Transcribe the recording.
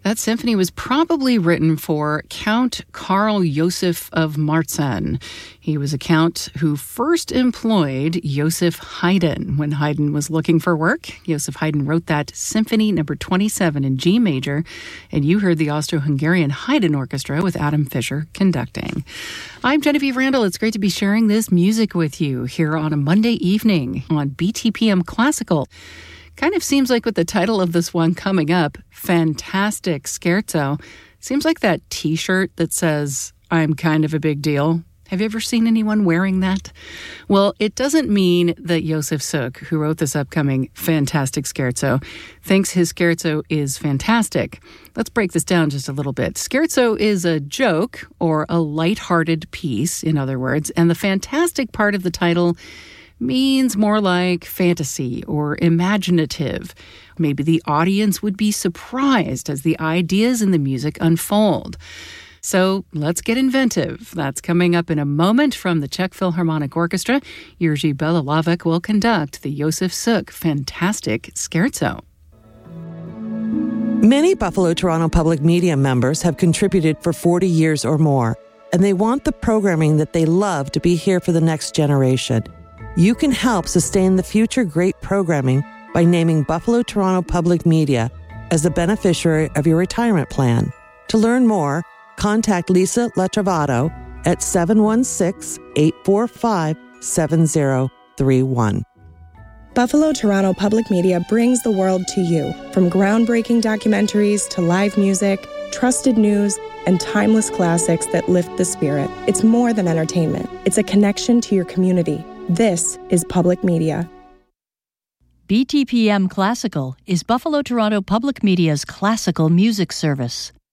That symphony was probably written for Count Karl Joseph of Marzahn. He was a count who first employed Joseph Haydn when Haydn was looking for work. Joseph Haydn wrote that Symphony number 27 in G major, and you heard the Austro-Hungarian Haydn Orchestra with Adam Fischer conducting. I'm Genevieve Randall. It's great to be sharing this music with you here on a Monday evening on BTPM Classical. Kind of seems like with the title of this one coming up, Fantastic Scherzo, seems like that T-shirt that says, I'm kind of a big deal. Have you ever seen anyone wearing that? Well, it doesn't mean that Josef Suk, who wrote this upcoming Fantastic Scherzo, thinks his scherzo is fantastic. Let's break this down just a little bit. Scherzo is a joke or a lighthearted piece, in other words, and the fantastic part of the title means more like fantasy or imaginative. Maybe the audience would be surprised as the ideas in the music unfold. So let's get inventive. That's coming up in a moment from the Czech Philharmonic Orchestra. Jiří Bělohlávek will conduct the Josef Suk Fantastic Scherzo. Many Buffalo Toronto Public Media members have contributed for 40 years or more, and they want the programming that they love to be here for the next generation. You can help sustain the future great programming by naming Buffalo Toronto Public Media as the beneficiary of your retirement plan. To learn more, contact Lisa Letrovato at 716-845-7031. Buffalo Toronto Public Media brings the world to you. From groundbreaking documentaries to live music, trusted news, and timeless classics that lift the spirit. It's more than entertainment. It's a connection to your community. This is public media. BTPM Classical is Buffalo Toronto Public Media's classical music service.